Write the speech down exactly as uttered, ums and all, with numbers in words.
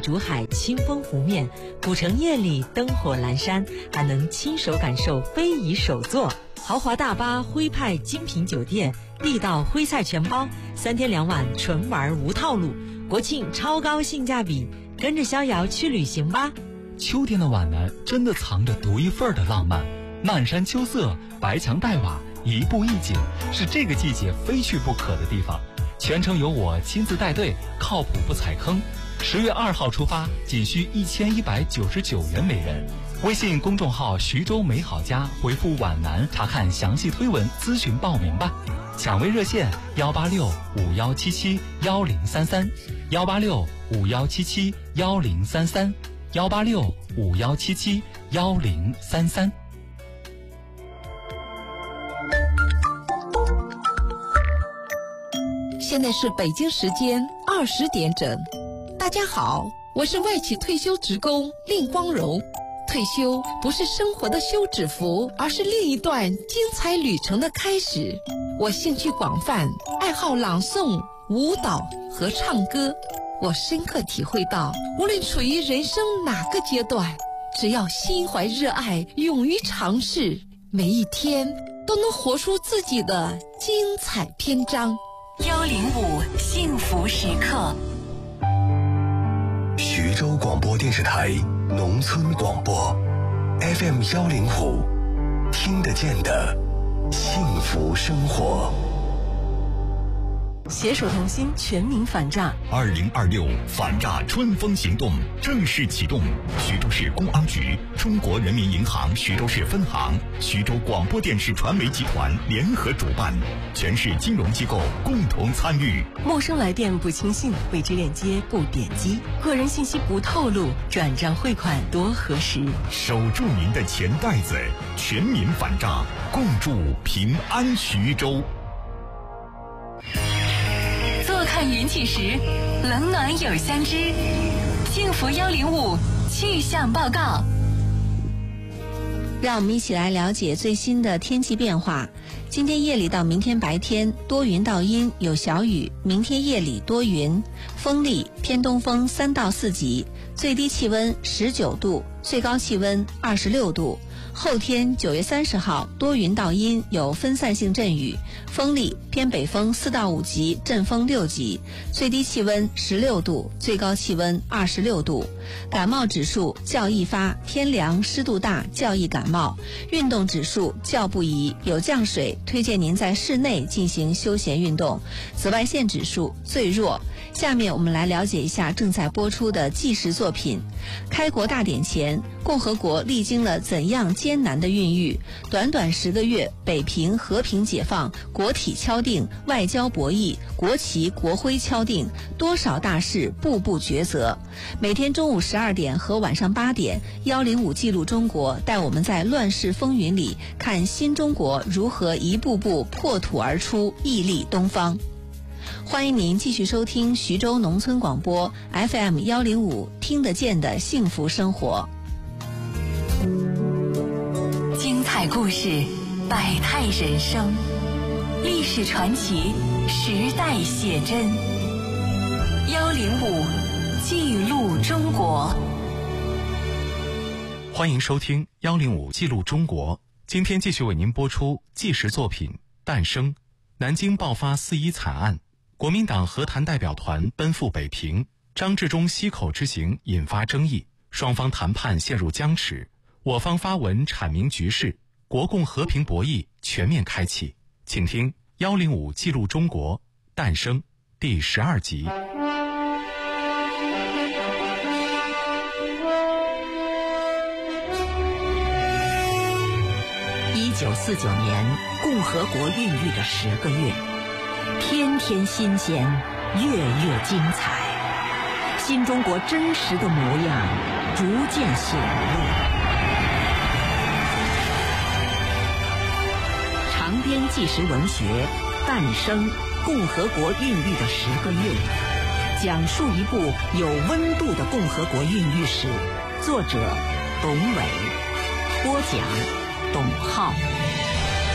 竹海，清风拂面，古城夜里灯火阑珊，还能亲手感受非遗手作。豪华大巴徽派精品酒店，地道徽菜全包，三天两晚纯玩无套路，国庆超高性价比，跟着逍遥去旅行吧。 秋天的皖南真的藏着独一份的浪漫，漫山秋色，白墙黛瓦，一步一景，是这个季节非去不可的地方。全程由我亲自带队，靠谱不踩坑。十月二号出发，仅需一千一百九十九元每人。微信公众号徐州美好家回复皖南查看详细推文，咨询报名吧。抢位热线幺八六五幺七七幺零三三幺八六五幺七七幺零三三幺八六五幺七七幺零三三。 现在是北京时间二十点整。大家好，我是外企退休职工令光荣。退休不是生活的休止符，而是另一段精彩旅程的开始。我兴趣广泛，爱好朗诵、舞蹈和唱歌。我深刻体会到，无论处于人生哪个阶段，只要心怀热爱，勇于尝试，每一天都能活出自己的精彩篇章。 幺零五幸福时刻， 徐州广播电视台农村广播 F M 幺零五，听得见的幸福生活。 携手同心，全民反诈。 二零二六反诈春风行动正式启动。徐州市公安局、中国人民银行徐州市分行、徐州广播电视传媒集团联合主办，全市金融机构共同参与。 陌生来电不轻信，未知链接不点击，个人信息不透露，转账汇款多核实。 守住您的钱袋子，全民反诈，共筑平安徐州。 坐看云起时，冷暖有相知。幸福幺零五气象报告。 让我们一起来了解最新的天气变化。今天夜里到明天白天多云到阴，有小雨，明天夜里多云，风力偏东风三到四级，最低气温十九度，最高气温二十六度。后天九月三十号多云到阴，有分散性阵雨，风力偏北风四到五级，阵风六级，最低气温十六度，最高气温二十六度。感冒指数较易发，天凉湿度大较易感冒。运动指数较不宜，有降水，推荐您在室内进行休闲运动。紫外线指数最弱。下面我们来了解一下正在播出的纪实作品。开国大典前，共和国历经了怎样艰难的孕育？短短十个月，北平和平解放，国体敲定，外交博弈，国旗国徽敲定，多少大事步步抉择。每天中午十二点和晚上八点，幺零五记录中国带我们在乱世风云里看新中国如何一步步破土而出，屹立东方。欢迎您继续收听徐州农村广播 F M 幺零五，听得见的幸福生活。 精彩故事，百态人生，历史传奇，时代写真。幺零五记录中国。 欢迎收听幺零五记录中国。今天继续为您播出纪实作品《诞生》。南京爆发四一惨案，国民党和谈代表团奔赴北平，张治中西口之行引发争议，双方谈判陷入僵持。我方发文阐明局势，国共和平博弈全面开启。请听幺零五记录中国诞生第十二集。 一九四九年，共和国孕育的十个月，天天新鲜，月月精彩，新中国真实的模样逐渐显露。长篇纪实文学《诞生：共和国孕育的十个月》，讲述一部有温度的共和国孕育史。作者：董伟，播讲：董浩。